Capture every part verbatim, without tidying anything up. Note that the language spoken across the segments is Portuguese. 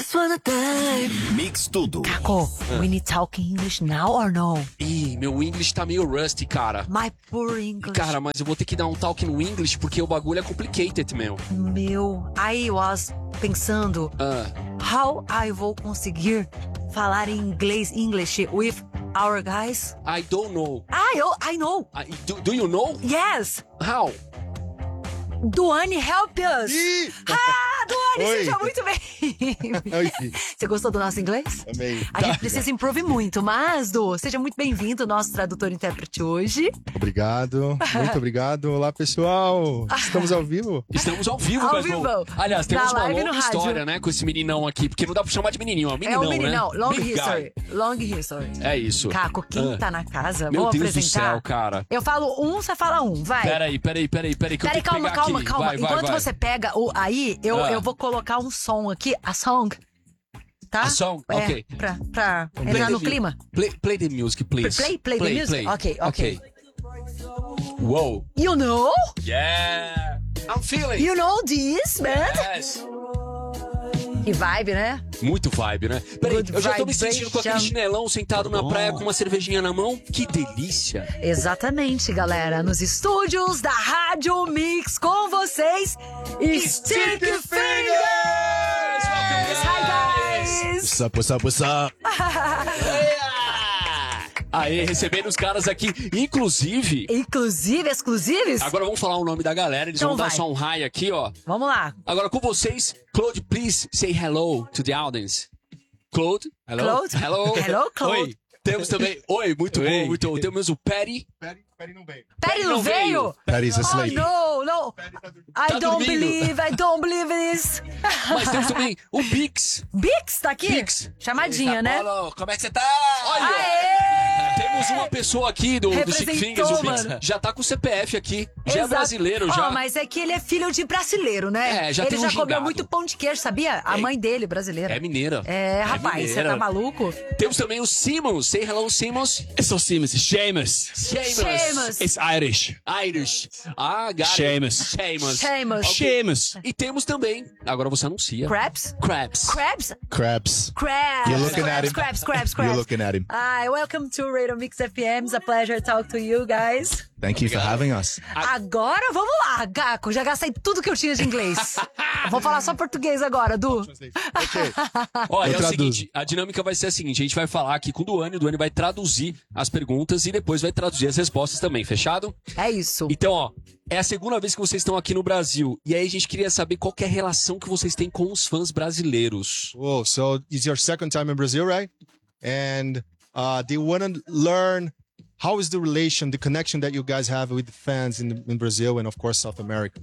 just wanna die. Mix tudo. Caco, we need talk English now or no? Ih, meu English tá meio rusty, cara. My poor English. Cara, mas eu vou ter que dar um talk no English porque o bagulho é complicated, meu. Meu, I was pensando Ah. how I vou conseguir falar em inglês, English with our guys. I don't know. I, oh, I know. I, do, do you know? Yes. How? Duane, help us. Ih! Ah, Duane, Oi. seja muito bem. Oi. Você gostou do nosso inglês? Amei. A gente precisa improve muito, mas, Du, seja muito bem-vindo, nosso tradutor e intérprete hoje. Obrigado, muito obrigado. Olá, pessoal. Estamos ao vivo? Estamos ao vivo, Ao meu irmão. vivo. Aliás, temos Na uma live e longa no rádio. história, né, com esse meninão aqui, porque não dá pra chamar de menininho, ó. Meninão, é o meninão, né? long Big history. guy. Long history. É isso. Caco, quem Ah. tá na casa, Meu vou Deus do apresentar. céu, cara. Eu falo um, você fala um, vai. Peraí, peraí, peraí, peraí, que eu Peraí, tenho que calma, pegar calma, aqui. calma. Vai, vai, Enquanto vai. você pega o aí, eu, Ah. eu vou colocar um som aqui, a song. Tá? A song? É, Ok. Pra, pra Play entrar the no mu- clima. Play, play the music, please. Play, play the music? Ok, ok. Uou. You know? Yeah. I'm feeling. You know this, man? Yes. Que vibe, né? Muito vibe, né? Peraí, Good eu já tô me sentindo com aquele vibration. chinelão sentado na praia com uma cervejinha na mão. Que delícia. Exatamente, galera. Nos estúdios da Rádio Mix com vocês, Stick Fingers! Hi, guys! What's up, what's up, what's up? Aê, recebendo os caras aqui. Inclusive, Inclusive, exclusives? agora vamos falar o nome da galera. Eles Então vão dar vai. só um hi aqui, ó. Vamos lá. Agora com vocês, Claude, please say hello to the audience. Claude, hello. Claude? Hello. Hello, Claude. Oi. Temos também, oi, muito Oi. bom, muito bom. Temos o Perry. Peri, Peri não veio. Perry não não veio? Peri's Oh, asleep. no, no. I Tá don't dormindo. believe, I don't believe this. Mas temos também o Bix. Bix tá aqui? Bix. Chamadinha, né? Paulo, como é que você tá? Olha, Aê! temos uma pessoa aqui do, do Stick Fingers, o Bix. mano. Já tá com o C P F aqui. Já é Exato. brasileiro, Ó, já. mas é que ele é filho de brasileiro, né? É, já ele tem um já comeu gingado. muito pão de queijo, sabia? A É. mãe dele, brasileira. É mineira. É, rapaz, você mineira. tá maluco? Temos também o Simmons. Say hello, Simmons. It's so Simmons. Seamus. Seamus. It's Irish. Irish. Ah, got it. Seamus. Seamus. Seamus. Seamus. E temos também, agora você anuncia. Crabs? Crabs. Crabs? Crabs. Crabs. You're looking crabs, at him. crabs, crabs, crabs. You're looking at him. Hi, welcome to Radio Mix F M. It's a pleasure to talk to you guys. Thank you for having us. Agora vamos lá, Gaco. Já gastei tudo que eu tinha de inglês. Vou falar só português agora, Du. Olha, Eu é o traduzo. seguinte, a dinâmica vai ser a seguinte, a gente vai falar aqui com o Duane, o Duane vai traduzir as perguntas e depois vai traduzir as respostas também, fechado? É isso. Então, ó, é a segunda vez que vocês estão aqui no Brasil, e aí a gente queria saber qual que é a relação que vocês têm com os fãs brasileiros. Whoa, so it's your second time in Brazil, right? And uh, they want to learn how is the relation, the connection that you guys have with the fans in, in Brazil and, of course, South America.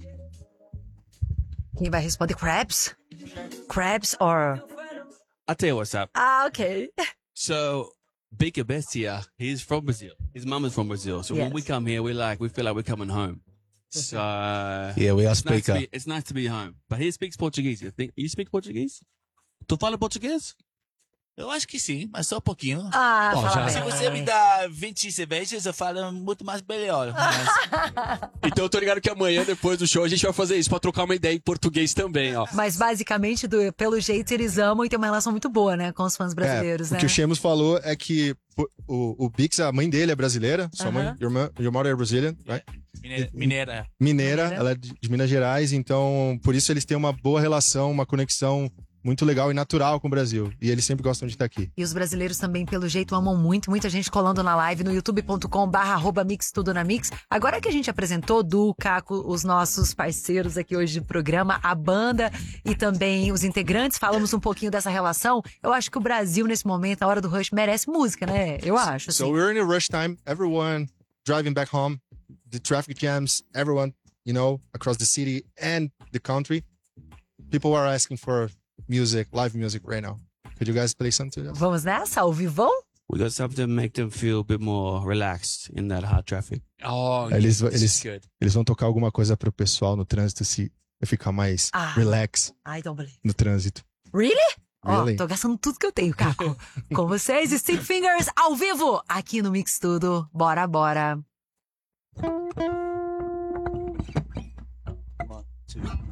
Quem vai responder? Crabs? Crabs or... I'll tell you what's up. Ah, ok. So, Big Bestia, he's from Brazil. His mum is from Brazil. So when Yes. we come here, we like, we feel like we're coming home. So, Yeah, we are it's nice, to speaker. be, it's nice to be home. But he speaks Portuguese. You think, you speak Portuguese? Tu fala português? Eu acho que sim, mas só um pouquinho. Ah, Bom, fala já- bem. Se você me dá vinte cervejas, eu falo muito mais melhor. Mas Então eu tô ligado que amanhã, depois do show, a gente vai fazer isso pra trocar uma ideia em português também, ó. Mas basicamente, Du, pelo jeito, eles amam e tem uma relação muito boa, né? Com os fãs brasileiros, é, né? O que o Seamus falou é que pô, o, o Bix, a mãe dele é brasileira. Sua mãe, Aham. your, mo- your mother is Brazilian, right? mineira, mineira. Mineira, Mineira. ela é de, de Minas Gerais, então por isso eles têm uma boa relação, uma conexão muito legal e natural com o Brasil. E eles sempre gostam de estar aqui. E os brasileiros também, pelo jeito, amam muito. Muita gente colando na live no youtube ponto com barra arroba mix tudo na mix. Agora que a gente apresentou, Du, Caco, os nossos parceiros aqui hoje do programa, a banda e também os integrantes, falamos um pouquinho dessa relação. Eu acho que o Brasil, nesse momento, a hora do rush, merece música, né? Eu acho, assim. So we're in a rush time. Everyone driving back home, the traffic jams, everyone, you know, across the city and the country. People are asking for music, live music right now. Could you guys play something to us? Vamos nessa, ao vivão? We got something to make them feel a bit more relaxed in that hot traffic. Oh, Eles, this is eles, good. eles vão tocar alguma coisa pro pessoal no trânsito se ficar mais Ah. relax I don't believe. no trânsito. Really? Ó, Really? tô gastando tudo que eu tenho, Caco. Com vocês, Stick Fingers, ao vivo, aqui no Mix Tudo. Bora, bora. One, two.